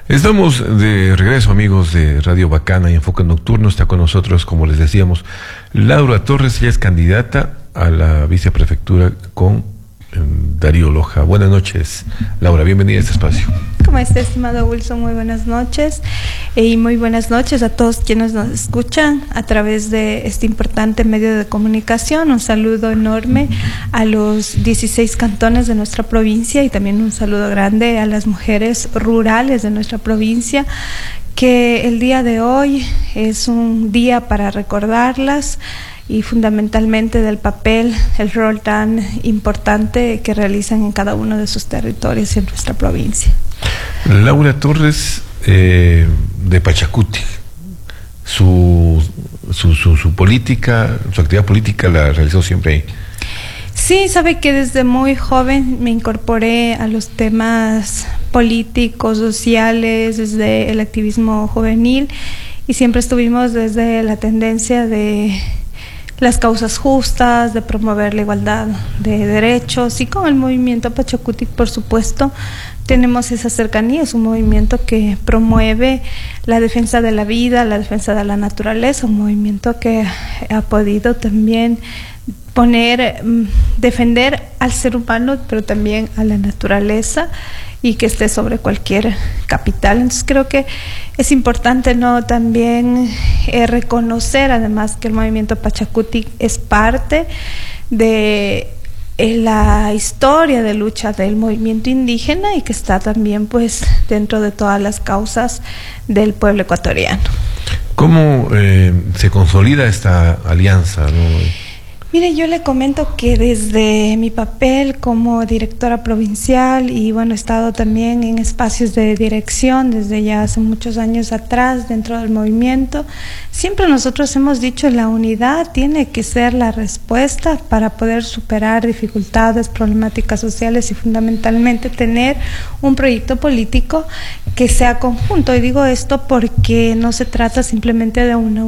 Estamos de regreso, amigos de Radio Bacana y Enfoque Nocturno. Está con nosotros, como les decíamos, Laura Torres. Ella es candidata a la viceprefectura con Darío Loja. Buenas noches, Laura, bienvenida a este espacio. ¿Cómo está, estimado Wilson? Muy buenas noches y muy buenas noches a todos quienes nos escuchan a través de este importante medio de comunicación. Un saludo enorme a los 16 cantones de nuestra provincia y también un saludo grande a las mujeres rurales de nuestra provincia, que el día de hoy es un día para recordarlas y fundamentalmente del papel, el rol tan importante que realizan en cada uno de sus territorios y en nuestra provincia. Laura Torres, de Pachacuti, su política, su actividad política la realizó siempre ahí. Sí, sabe que desde muy joven me incorporé a los temas políticos, sociales, desde el activismo juvenil, y siempre estuvimos desde la tendencia de las causas justas, de promover la igualdad de derechos, y con el movimiento Pachacuti, por supuesto, tenemos esa cercanía. Es un movimiento que promueve la defensa de la vida, la defensa de la naturaleza, un movimiento que ha podido también defender al ser humano, pero también a la naturaleza, y que esté sobre cualquier capital. Entonces creo que es importante también reconocer además que el movimiento Pachacuti es parte de la historia de lucha del movimiento indígena y que está también pues dentro de todas las causas del pueblo ecuatoriano. ¿Cómo se consolida esta alianza, ¿no? Mire, yo le comento que desde mi papel como directora provincial y he estado también en espacios de dirección desde ya hace muchos años atrás dentro del movimiento, siempre nosotros hemos dicho la unidad tiene que ser la respuesta para poder superar dificultades, problemáticas sociales y fundamentalmente tener un proyecto político que sea conjunto. Y digo esto porque no se trata simplemente de una